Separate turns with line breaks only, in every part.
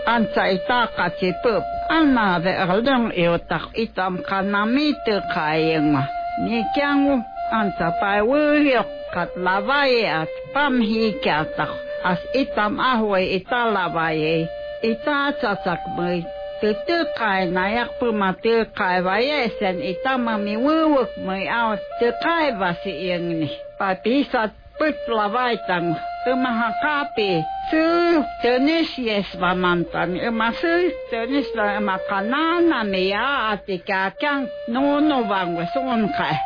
ansa itaka tipup anna ve ardong iotak itam kanamitu kayengma ni kyangu ansa paiwuyok kat lavaye at pamhikatak as itam ahwe italavaye itatsatak mui tutukay nayak pumatukay vayesen itamami wuwuk mui aw tukay vasi iyengni papisat put lavaitang mahakapi su tenis yes vamantan su tenis la makanana miya atikakyang nono vangwe sunkai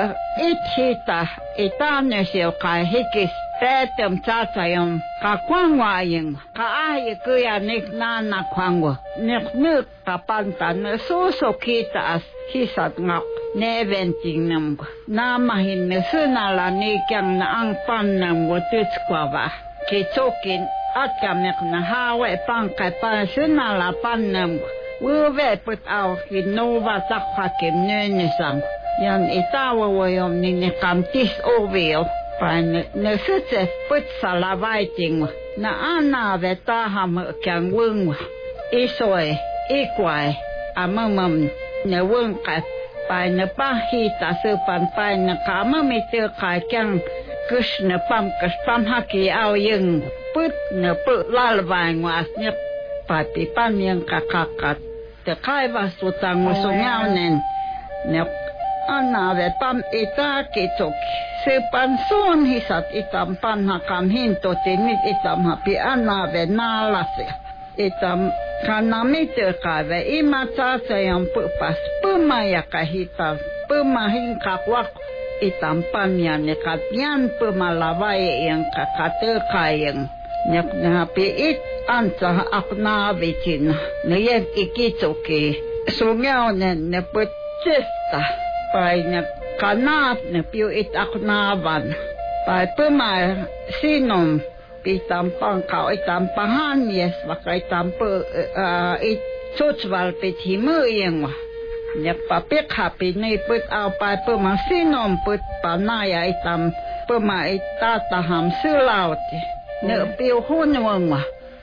ithita itanesyo kai hikis petem tsatayom kakwangwayeng kaaye kuya niknana kwangwa niknuk kapantan suso kita as hisat ngak neventing namgo namahin sunala nikyang na ang pannamgo tutskwawa kitsokin atyamek na hawe pangkay pa sunala pannamgo wuwe put aw kinova takhakim nunisang yan itawawayom ninikamtis oveo pan nesutse put salavaiting na anave taham kyang wungwa isoy ikway amamam ne wungkat pa na pahita supan pa na kamamitil kyang kushna pam haki aw yung put na put lalvay was niya pati pan yung kakakat te kaiva sutang musungaw nen ne anave pam ita kitok sepan son hisat itam pan hakam hinto tinit itam hapi anave nalase itam kanamite kave imata sayang pupas pumaya kahita pumahin kakwak itam pan yan nekatyan pumalaway yang kakate kayang nek hapi it ansa aknavitin neyek ikitoki sungaw nen neput chesta pai na kanat na piu it aknavan pai puma sinom pitampang kau itampahan yes baka itampu it sotswal petimu yang wa nya papik hapi ni put au pai puma sinom put panaya itam puma itataham sulaut ne piu hunwang wa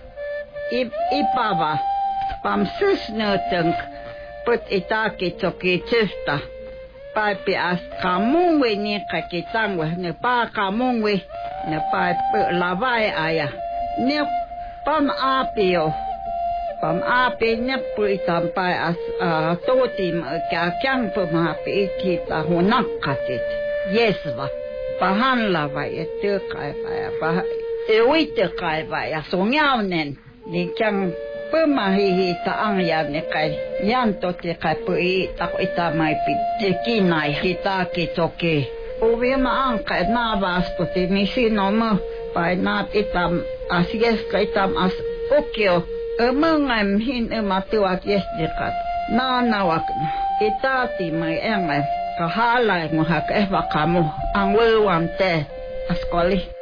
ipava pam sus ne teng put itaki toki chesta pai as kamung we ni kakitang we ne pa kamung we ne pai lavai aya ne pam apio ne pu itampai as totim ka kyang pu ma pi kita honak katit yesva pahan lavai etu kai pa ewite kai pa ya songyaunen ni kyang pemahihi taang yan ne kai yan to te kai pui tak ita mai pi te kinai kita kitoke uwe maang kai na vas to te misi no mo pai na itam asies kai tam as okyo emangam hin ematuak yes dekat na nawak ita ti mai engai kahalai mo hak wakamu ang wewam te askoli